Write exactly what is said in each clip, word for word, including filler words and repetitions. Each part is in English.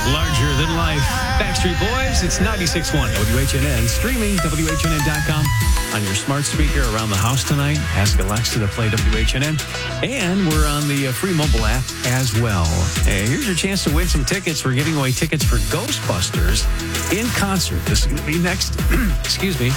Larger than life. Backstreet Boys, it's ninety-six point one W H N N. Streaming W H N N dot com on your smart speaker around the house tonight. Ask Alexa to play W H N N. And we're on the free mobile app as well. Hey, here's your chance to win some tickets. We're giving away tickets for Ghostbusters in concert. This is going to be next, excuse me,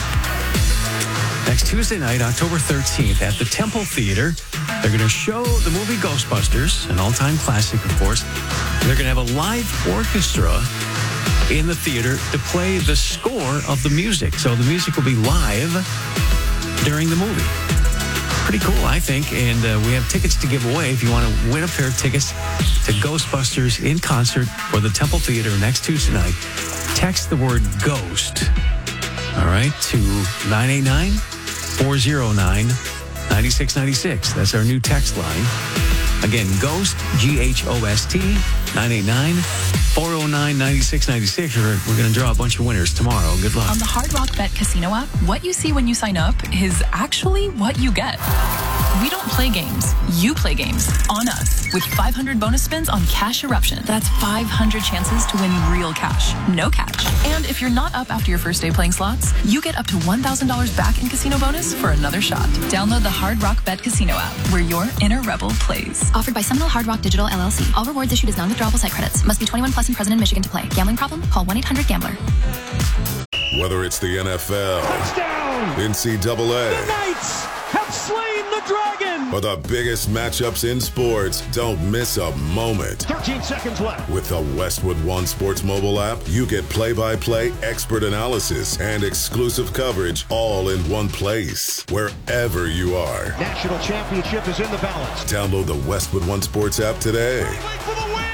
next Tuesday night, October thirteenth at the Temple Theater. They're going to show the movie Ghostbusters, an all-time classic, of course. They're going to have a live orchestra in the theater to play the score of the music. So the music will be live during the movie. Pretty cool, I think. And uh, we have tickets to give away if you want to win a pair of tickets to Ghostbusters in concert for the Temple Theater next Tuesday night. Text the word GHOST, all right, to nine eight nine, four oh nine, nine six nine six. That's our new text line. Again, GHOST, G H O S T, nine eight nine, four oh nine, nine six nine six. We're, we're going to draw a bunch of winners tomorrow. Good luck. On the Hard Rock Bet Casino app, what you see when you sign up is actually what you get. We don't play games. You play games on us with five hundred bonus spins on Cash Eruption. That's five hundred chances to win real cash, no catch. And if you're not up after your first day playing slots, you get up to one thousand dollars back in casino bonus for another shot. Download the Hard Rock Bet Casino app where your inner rebel plays. Offered by Seminole Hard Rock Digital L L C. All rewards issued as non-withdrawable site credits. Must be twenty-one plus and present in Michigan to play. Gambling problem? Call one eight hundred gambler. Whether it's the N F L, touchdown, N C double A, the Knights have slain the dragon, or the biggest matchups in sports, don't miss a moment. thirteen seconds left. With the Westwood One Sports mobile app, you get play-by-play expert analysis and exclusive coverage all in one place, wherever you are. National championship is in the balance. Download the Westwood One Sports app today. For the win.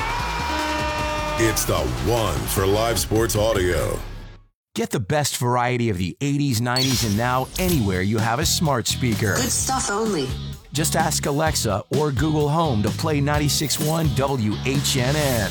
Yeah! It's the one for live sports audio. Get the best variety of the eighties, nineties, and now anywhere you have a smart speaker. Good stuff only. Just ask Alexa or Google Home to play ninety-six point one W H N N.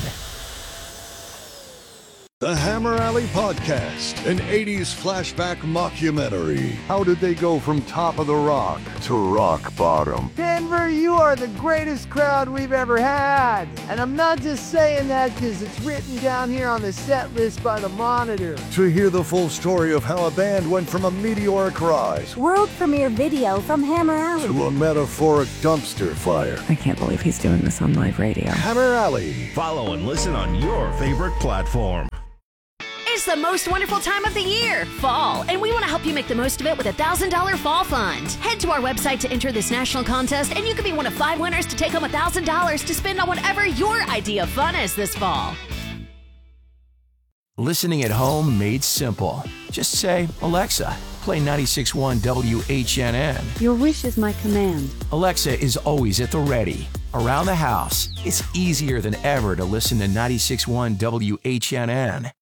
The Hammer Alley Podcast, an eighties flashback mockumentary. How did they go from top of the rock to rock bottom? Denver, you are the greatest crowd we've ever had. And I'm not just saying that because it's written down here on the set list by the Monitor. To hear the full story of how a band went from a meteoric rise, world premiere video from Hammer Alley, to a metaphoric dumpster fire. I can't believe he's doing this on live radio. Hammer Alley. Follow and listen on your favorite platform. It's the most wonderful time of the year, fall, and we want to help you make the most of it with a one thousand dollars fall fund. Head to our website to enter this national contest, and you could be one of five winners to take home one thousand dollars to spend on whatever your idea of fun is this fall. Listening at home made simple. Just say, Alexa, play ninety-six point one W H N N. Your wish is my command. Alexa is always at the ready. Around the house, it's easier than ever to listen to ninety-six point one W H N N.